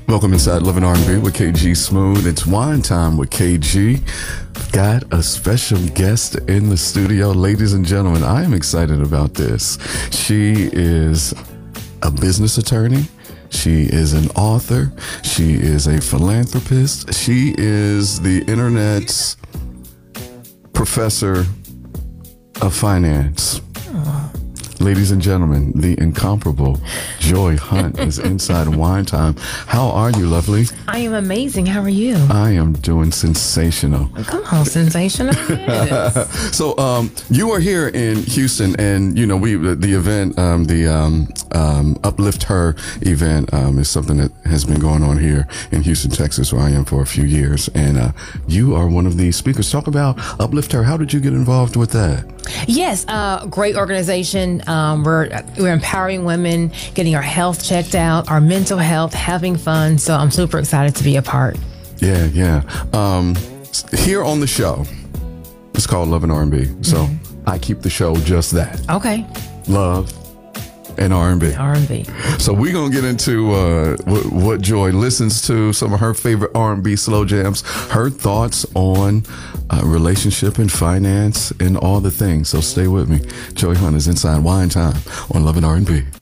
Welcome inside Love and R&B with KG Smooth. It's wine time with KG. Got a special guest in the studio. Ladies and gentlemen, I am excited about this. She is a business attorney. She is an author. She is a philanthropist. She is the internet's professor of finance. Ladies and gentlemen, the incomparable Joy Hunt is inside Wine Time. How are you, lovely? I am amazing. How are you? I am doing sensational. Come on, sensational. Yes. So, you are here in Houston, and you know the event, Uplift Her event, is something that has been going on here in Houston, Texas, where I am for a few years, and you are one of the speakers. Talk about Uplift Her. How did you get involved with that? Yes, great organization. We're empowering women, getting our health checked out, our mental health, having fun. So I'm super excited to be a part. Yeah. Here on the show, it's called Love and R&B. So I keep the show just that. Okay. Love and R&B. R&B. So we're going to get into what Joy listens to, some of her favorite R&B slow jams, her thoughts on relationship and finance and all the things. So stay with me. Joy Hunt is inside Wine Time on Love and R&B.